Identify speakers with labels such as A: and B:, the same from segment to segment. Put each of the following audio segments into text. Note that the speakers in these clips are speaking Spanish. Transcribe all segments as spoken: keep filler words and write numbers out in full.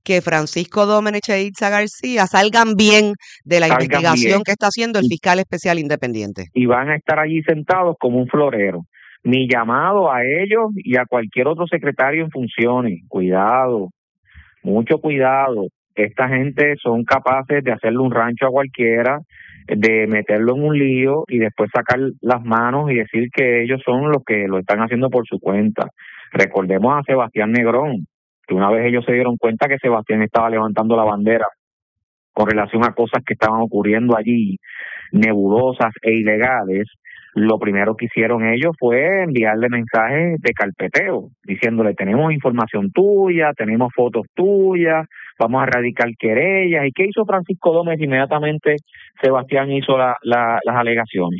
A: que Francisco Domenech e Itza García salgan bien de la
B: salgan
A: investigación
B: bien
A: que está haciendo el
B: y,
A: fiscal especial independiente.
B: y van a estar allí sentados como un florero. Mi llamado a ellos y a cualquier otro secretario en funciones, cuidado, mucho cuidado. Esta gente son capaces de hacerle un rancho a cualquiera, de meterlo en un lío y después sacar las manos y decir que ellos son los que lo están haciendo por su cuenta. Recordemos a Sebastián Negrón, que una vez ellos se dieron cuenta que Sebastián estaba levantando la bandera con relación a cosas que estaban ocurriendo allí, nebulosas e ilegales, lo primero que hicieron ellos fue enviarle mensajes de carpeteo, diciéndole, tenemos información tuya, tenemos fotos tuyas, vamos a radicar querellas. ¿Y qué hizo Francisco Gómez? Inmediatamente Sebastián hizo la, la, las alegaciones.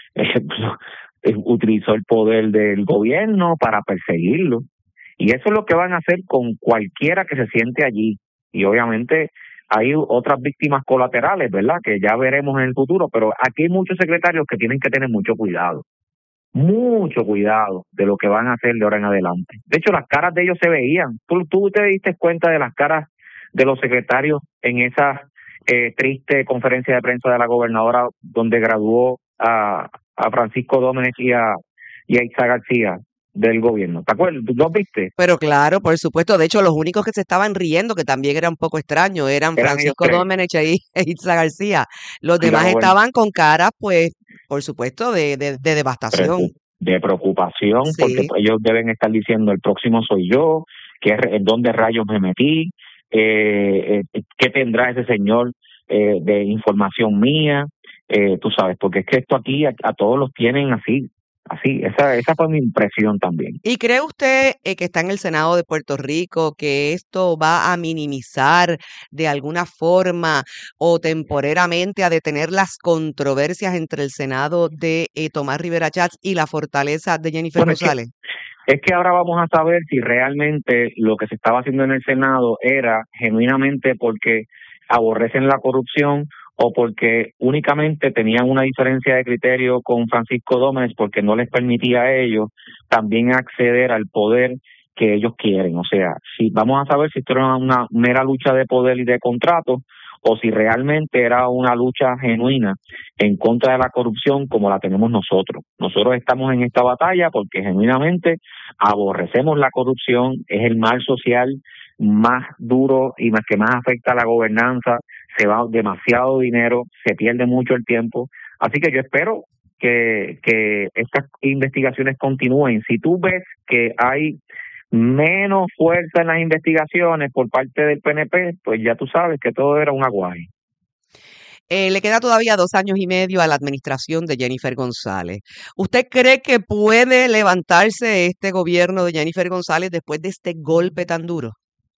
B: Utilizó el poder del gobierno para perseguirlo. Y eso es lo que van a hacer con cualquiera que se siente allí. Y obviamente hay otras víctimas colaterales, ¿verdad? Que ya veremos en el futuro, pero aquí hay muchos secretarios que tienen que tener mucho cuidado, mucho cuidado de lo que van a hacer de ahora en adelante. De hecho, las caras de ellos se veían. Tú, tú te diste cuenta de las caras de los secretarios en esa eh, triste conferencia de prensa de la gobernadora donde graduó a, a Francisco Domenech y a, y a Itza García del gobierno. ¿Te acuerdas? ¿Tú los viste?
A: Pero claro, por supuesto. De hecho, los únicos que se estaban riendo, que también era un poco extraño, eran
B: Eran ellos
A: Francisco
B: tres.
A: Domenech e Itza García. Los
B: Y la
A: demás
B: gobern-
A: estaban con caras, pues, por supuesto, de, de, de devastación.
B: preocup- de preocupación, porque
A: Sí.
B: ellos deben estar diciendo, el próximo soy yo, que en dónde rayos me metí, eh, eh, qué tendrá ese señor eh, de información mía, eh, tú sabes, porque es que esto aquí a, a todos los tienen así, así, esa, esa fue mi impresión también.
A: ¿Y cree usted eh, que está en el Senado de Puerto Rico que esto va a minimizar de alguna forma o temporeramente a detener las controversias entre el Senado de eh, Tomás Rivera Chats y la fortaleza de Jennifer
B: Bueno, es que
A: González?
B: Es que ahora vamos a saber si realmente lo que se estaba haciendo en el Senado era genuinamente porque aborrecen la corrupción o porque únicamente tenían una diferencia de criterio con Francisco Gómez porque no les permitía a ellos también acceder al poder que ellos quieren. O sea, si vamos a saber si esto era una mera lucha de poder y de contrato o si realmente era una lucha genuina en contra de la corrupción como la tenemos nosotros. Nosotros estamos en esta batalla porque genuinamente aborrecemos la corrupción, es el mal social más duro y más que más afecta a la gobernanza, se va demasiado dinero, se pierde mucho el tiempo, así que yo espero que, que estas investigaciones continúen. Si tú ves que hay menos fuerza en las investigaciones por parte del P N P, pues ya tú sabes que todo era un aguaje.
A: Eh, le queda todavía dos años y medio a la administración de Jennifer González. ¿Usted cree que puede levantarse este gobierno de Jennifer González después de este golpe tan duro?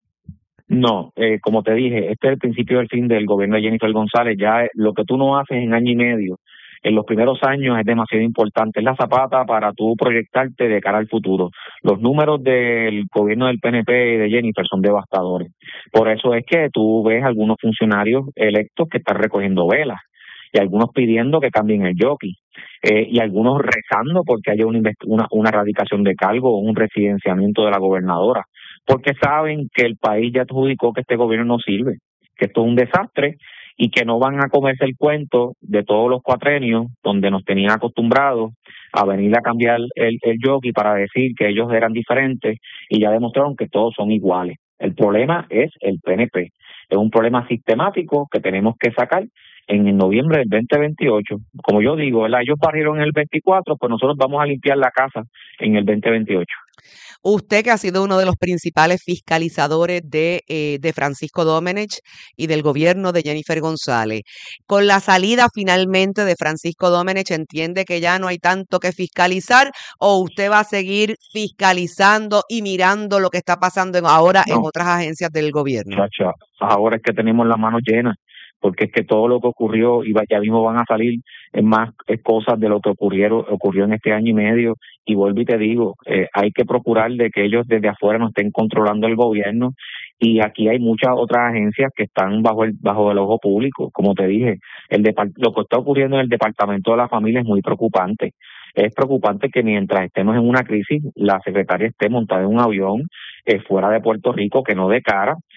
B: No, eh, como te dije, este es el principio del fin del gobierno de Jennifer González. Ya lo que tú no haces en año y medio, en los primeros años es demasiado importante. Es la zapata para tú proyectarte de cara al futuro. Los números del gobierno del P N P y de Jennifer son devastadores. Por eso es que tú ves algunos funcionarios electos que están recogiendo velas y algunos pidiendo que cambien el jockey eh, y algunos rezando porque haya una, una, una erradicación de cargo o un residenciamiento de la gobernadora, porque saben que el país ya adjudicó que este gobierno no sirve, que esto es un desastre y que no van a comerse el cuento de todos los cuatrenios donde nos tenían acostumbrados a venir a cambiar el, el jockey para decir que ellos eran diferentes y ya demostraron que todos son iguales. El problema es el P N P, es un problema sistemático que tenemos que sacar en el noviembre del veinte veintiocho. Como yo digo, ¿verdad? Ellos barrieron en el veinticuatro, pues nosotros vamos a limpiar la casa en el veinte veintiocho.
A: Usted que ha sido uno de los principales fiscalizadores de, eh, de Francisco Domenech y del gobierno de Jennifer González, con la salida finalmente de Francisco Domenech, ¿entiende que ya no hay tanto que fiscalizar o usted va a seguir fiscalizando y mirando lo que está pasando en, ahora
B: No,
A: en otras agencias del gobierno?
B: chacha, ahora es que tenemos las manos llenas, porque es que todo lo que ocurrió, y ya mismo van a salir más cosas de lo que ocurrieron, ocurrió en este año y medio, y vuelvo y te digo, eh, hay que procurar de que ellos desde afuera no estén controlando el gobierno, y aquí hay muchas otras agencias que están bajo el bajo el ojo público. Como te dije, el lo que está ocurriendo en el Departamento de la Familia es muy preocupante. Es preocupante que mientras estemos en una crisis, la secretaria esté montada en un avión eh, fuera de Puerto Rico, que no dé cara,